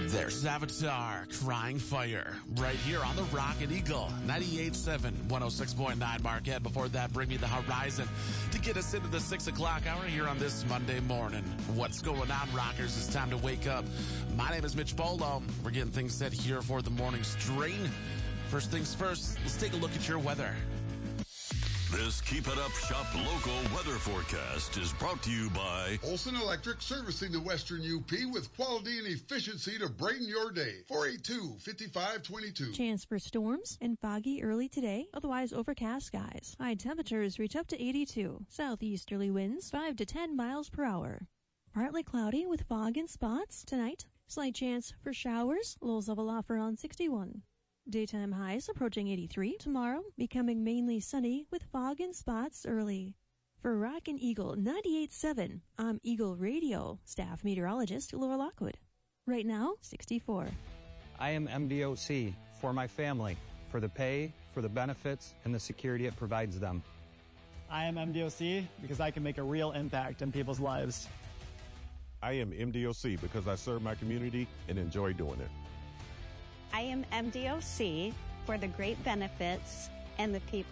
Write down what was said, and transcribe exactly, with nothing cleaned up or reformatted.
There's Avatar, Crying Fire, right here on the Rocket Eagle, ninety-eight point seven, one oh six point nine Marquette. Before that, Bring Me the Horizon to get us into the six o'clock hour here on this Monday morning. What's going on, Rockers? It's time to wake up. My name is Mitch Bolo. We're getting things set here for the morning strain. First things first, let's take a look at your weather. This Keep It Up Shop local weather forecast is brought to you by Olson Electric, servicing the Western U P with quality and efficiency to brighten your day. four eight two, five five two two. Chance for storms and foggy early today, otherwise overcast skies. High temperatures reach up to eighty-two. Southeasterly winds five to ten miles per hour. Partly cloudy with fog and spots tonight. Slight chance for showers. Lows level off around sixty-one. Daytime highs approaching eighty-three. Tomorrow, becoming mainly sunny with fog and spots early. For Rockin' Eagle ninety-eight point seven, I'm Eagle Radio staff meteorologist Laura Lockwood. Right now, sixty-four. I am M D O C for my family, for the pay, for the benefits, and the security it provides them. I am M D O C because I can make a real impact in people's lives. I am M D O C because I serve my community and enjoy doing it. I am M D O C for the great benefits and the people